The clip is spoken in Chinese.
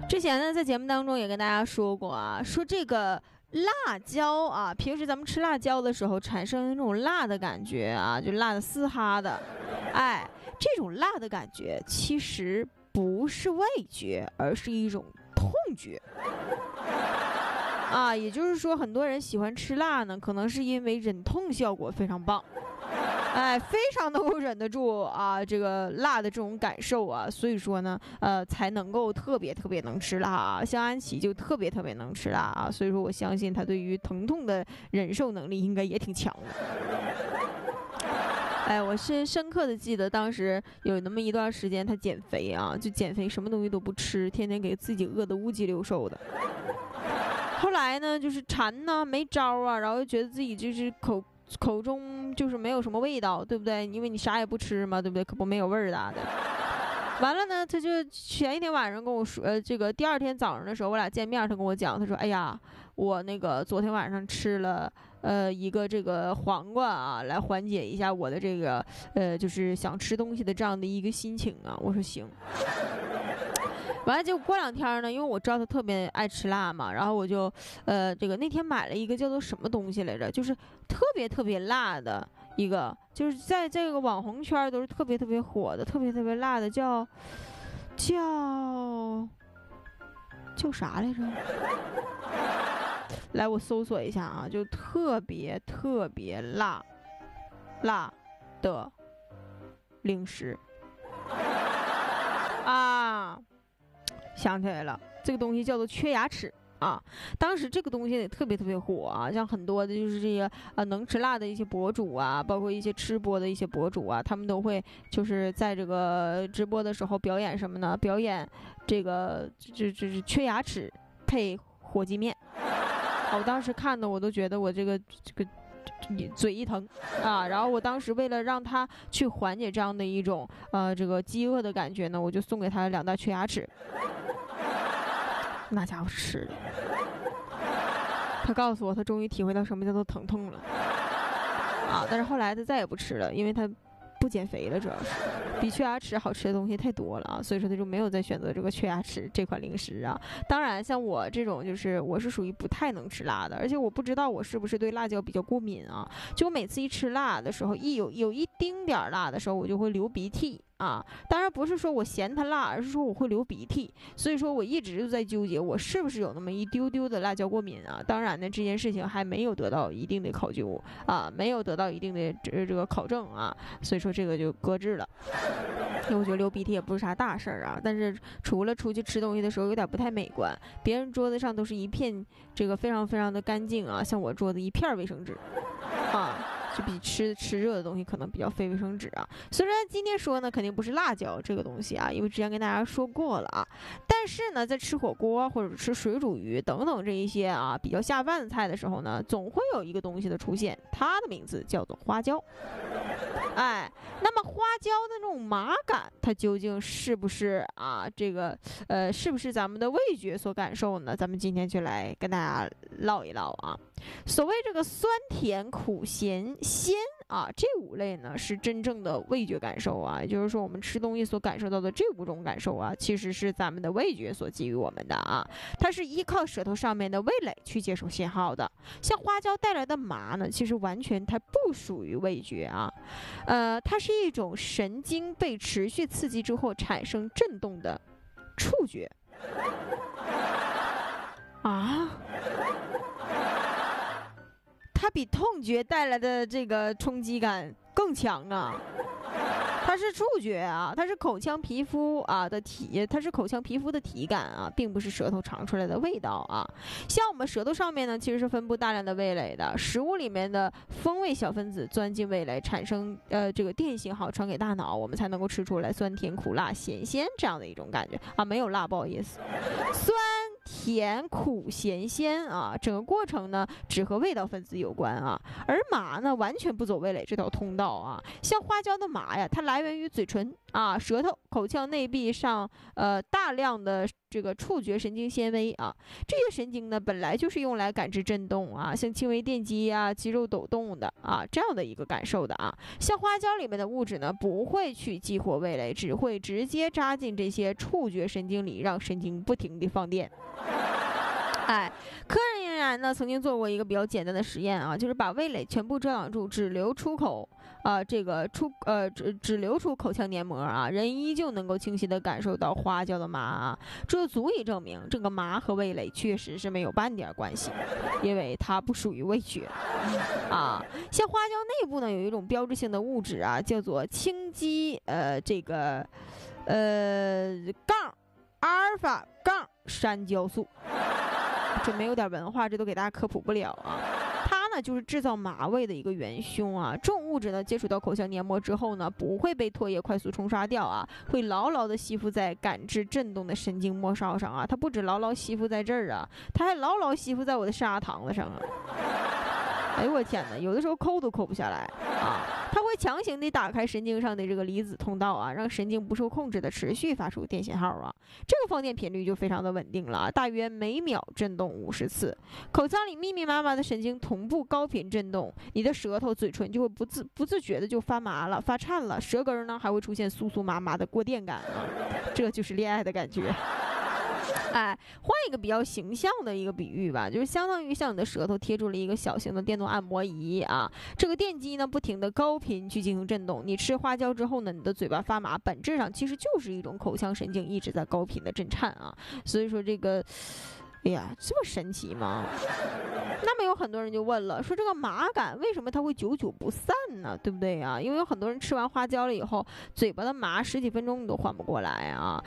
之前呢，在节目当中也跟大家说过啊，说这个辣椒啊，平时咱们吃辣椒的时候产生那种辣的感觉啊，就辣的嘶哈的，哎，这种辣的感觉其实不是味觉，而是一种痛觉。啊，也就是说，很多人喜欢吃辣呢，可能是因为忍痛效果非常棒。哎，非常能够忍得住啊，这个辣的这种感受啊，所以说呢，才能够特别特别能吃辣啊。像安琪就特别特别能吃辣啊，所以说我相信他对于疼痛的忍受能力应该也挺强的。哎，我是深刻的记得当时有那么一段时间他减肥啊，就减肥什么东西都不吃，天天给自己饿得乌鸡溜瘦的。后来呢，就是馋呢，没招啊，然后就觉得自己就是口中就是没有什么味道，对不对？因为你啥也不吃嘛，对不对？可不没有味儿的。完了呢，他就前一天晚上跟我说，这个第二天早上的时候，我俩见面，他跟我讲，他说：“哎呀，我那个昨天晚上吃了一个这个黄瓜啊，来缓解一下我的这个就是想吃东西的这样的一个心情啊。”我说行。完了，结果过两天呢，因为我知道他特别爱吃辣嘛，然后我就，这个那天买了一个叫做什么东西来着，就是特别特别辣的一个，就是在这个网红圈都是特别特别火的，特别特别辣的，叫啥来着？来，我搜索一下啊，就特别特别辣的零食啊。想起来了，这个东西叫做缺牙齿啊。当时这个东西也特别特别火啊，像很多的就是这些能吃辣的一些博主啊，包括一些吃播的一些博主啊，他们都会就是在这个直播的时候表演什么呢？表演这个就是缺牙齿配火鸡面。我当时看的我都觉得我这个嘴一疼啊，然后我当时为了让他去缓解这样的一种这个饥饿的感觉呢，我就送给他2袋缺牙齿。那家伙吃的，他告诉我他终于体会到什么叫做疼痛了啊！但是后来他再也不吃了，因为他不减肥了，主要是比缺牙齿好吃的东西太多了啊，所以说他就没有再选择这个缺牙齿这款零食啊。当然像我这种就是我是属于不太能吃辣的，而且我不知道我是不是对辣椒比较过敏啊，就我每次一吃辣的时候，有一丁点辣的时候，我就会流鼻涕啊。当然不是说我嫌它辣，而是说我会流鼻涕，所以说我一直就在纠结我是不是有那么一丢丢的辣椒过敏啊。当然呢，这件事情还没有得到一定的考究啊，没有得到一定的这个考证啊，所以说这个就搁置了。因为我觉得流鼻涕也不是啥大事儿啊，但是除了出去吃东西的时候有点不太美观，别人桌子上都是一片这个非常非常的干净啊，像我桌子一片卫生纸啊，就比吃热的东西可能比较费卫生纸啊。虽然今天说呢肯定不是辣椒这个东西啊，因为之前跟大家说过了啊，但是呢在吃火锅或者吃水煮鱼等等这一些啊比较下饭的菜的时候呢，总会有一个东西的出现，它的名字叫做花椒。哎，那么花椒的那种麻感，它究竟是不是啊？这个是不是咱们的味觉所感受呢？咱们今天就来跟大家唠一唠啊。所谓这个酸甜苦咸鲜啊，这5类呢是真正的味觉感受啊，也就是说我们吃东西所感受到的这5种感受啊，其实是咱们的味觉所给予我们的啊，它是依靠舌头上面的味蕾去接受信号的。像花椒带来的麻呢，其实完全它不属于味觉啊，它是一种神经被持续刺激之后产生震动的触觉啊。它比痛觉带来的这个冲击感更强啊！它是触觉啊，它是口腔皮肤啊的它是口腔皮肤的体感啊，并不是舌头尝出来的味道啊。像我们舌头上面呢，其实是分布大量的味蕾的，食物里面的风味小分子钻进味蕾，产生这个电信号传给大脑，我们才能够吃出来酸甜苦辣咸鲜这样的一种感觉啊。没有辣，不好意思，酸甜苦咸鲜啊，整个过程呢只和味道分子有关啊，而麻呢完全不走味蕾这条通道啊。像花椒的麻呀，它来源于嘴唇啊，舌头、口腔内壁上大量的这个触觉神经纤维啊，这些神经呢本来就是用来感知震动啊，像轻微电击啊、肌肉抖动的啊这样的一个感受的啊。像花椒里面的物质呢不会去激活味蕾，只会直接扎进这些触觉神经里，让神经不停地放电。哎，科研人员呢曾经做过一个比较简单的实验啊，就是把味蕾全部遮挡住，只留出只留出口腔黏膜啊，人依旧能够清晰地感受到花椒的麻啊，这足以证明这个麻和味蕾确实是没有半点关系，因为它不属于味觉啊。像花椒内部呢有一种标志性的物质啊，叫做氢基阿尔法山椒素。这没有点文化，这都给大家科普不了啊。它呢就是制造麻味的一个元凶啊。这种物质呢接触到口腔黏膜之后呢，不会被唾液快速冲刷掉啊，会牢牢的吸附在感知震动的神经末梢上啊。它不止牢牢吸附在这儿啊，它还牢牢吸附在我的砂糖子上啊。哎呦我天哪，有的时候抠都抠不下来啊！它会强行地打开神经上的这个离子通道啊，让神经不受控制的持续发出电信号啊。这个放电频率就非常的稳定了，大约每秒震动50次。口腔里密密麻麻的神经同步高频震动，你的舌头、嘴唇就会不自觉的就发麻了、发颤了，舌根呢还会出现酥酥麻麻的过电感啊，这就是恋爱的感觉。哎，换一个比较形象的一个比喻吧，就是相当于像你的舌头贴住了一个小型的电动按摩仪啊，这个电机呢不停的高频去进行震动。你吃花椒之后呢，你的嘴巴发麻，本质上其实就是一种口腔神经一直在高频的震颤啊。所以说这个，哎呀，这么神奇吗？那么有很多人就问了，说这个麻感为什么它会久久不散呢？对不对啊？因为有很多人吃完花椒了以后，嘴巴的麻10几分钟你都缓不过来啊。